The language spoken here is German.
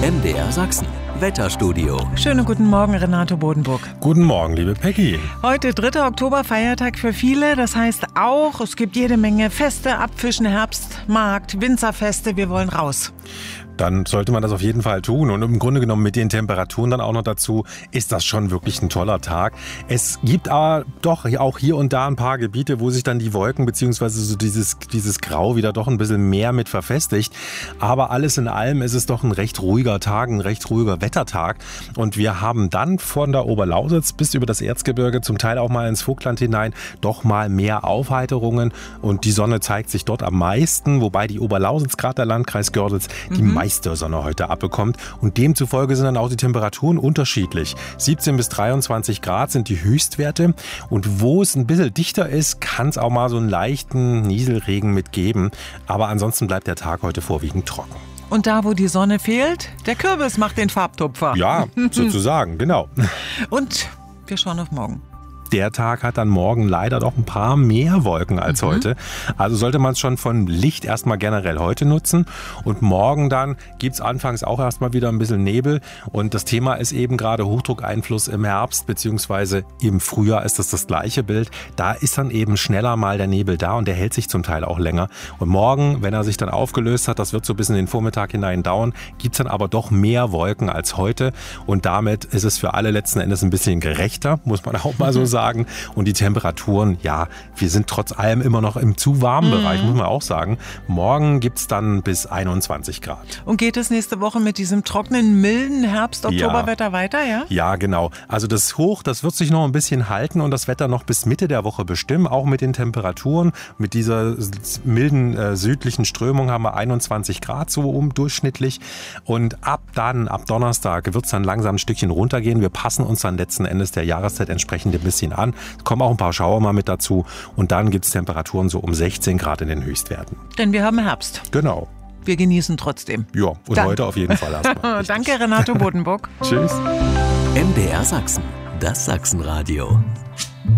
MDR Sachsen. Wetterstudio. Schönen guten Morgen, Renato Bodenburg. Guten Morgen, liebe Peggy. Heute 3. Oktober, Feiertag für viele. Das heißt auch, es gibt jede Menge Feste, Abfischen, Herbstmarkt, Winzerfeste. Wir wollen raus. Dann sollte man das auf jeden Fall tun. Und im Grunde genommen mit den Temperaturen dann auch noch dazu, ist das schon wirklich ein toller Tag. Es gibt aber doch auch hier und da ein paar Gebiete, wo sich dann die Wolken bzw. so dieses Grau wieder doch ein bisschen mehr mit verfestigt. Aber alles in allem ist es doch ein recht ruhiger Tag, ein recht ruhiger Wettertag. Und wir haben dann von der Oberlausitz bis über das Erzgebirge, zum Teil auch mal ins Vogtland hinein, doch mal mehr Aufheiterungen. Und die Sonne zeigt sich dort am meisten, wobei die Oberlausitz, gerade der Landkreis Görlitz, die meiste Sonne heute abbekommt. Und demzufolge sind dann auch die Temperaturen unterschiedlich. 17 bis 23 Grad sind die Höchstwerte. Und wo es ein bisschen dichter ist, kann es auch mal so einen leichten Nieselregen mitgeben. Aber ansonsten bleibt der Tag heute vorwiegend trocken. Und da, wo die Sonne fehlt, der Kürbis macht den Farbtupfer. Ja, sozusagen, genau. Und wir schauen auf morgen. Der Tag hat dann morgen leider doch ein paar mehr Wolken als heute. Also sollte man es schon von Licht erstmal generell heute nutzen. Und morgen dann gibt es anfangs auch erstmal wieder ein bisschen Nebel. Und das Thema ist eben gerade Hochdruckeinfluss im Herbst, beziehungsweise im Frühjahr ist das gleiche Bild. Da ist dann eben schneller mal der Nebel da und der hält sich zum Teil auch länger. Und morgen, wenn er sich dann aufgelöst hat, das wird so bis in den Vormittag hinein dauern, gibt es dann aber doch mehr Wolken als heute. Und damit ist es für alle letzten Endes ein bisschen gerechter, muss man auch mal so sagen. Und die Temperaturen, ja, wir sind trotz allem immer noch im zu warmen Bereich, muss man auch sagen. Morgen gibt es dann bis 21 Grad. Und geht es nächste Woche mit diesem trockenen, milden Herbst-Oktoberwetter weiter, ja? Ja, genau. Also das Hoch, das wird sich noch ein bisschen halten und das Wetter noch bis Mitte der Woche bestimmen, auch mit den Temperaturen. Mit dieser milden südlichen Strömung haben wir 21 Grad so durchschnittlich. Und ab Donnerstag wird es dann langsam ein Stückchen runtergehen. Wir passen uns dann letzten Endes der Jahreszeit entsprechend ein bisschen an. Es kommen auch ein paar Schauer mal mit dazu. Und dann gibt es Temperaturen so um 16 Grad in den Höchstwerten. Denn wir haben Herbst. Genau. Wir genießen trotzdem. Ja, und heute auf jeden Fall erstmal. Danke, Renato Bodenburg. Tschüss. MDR Sachsen. Das Sachsenradio.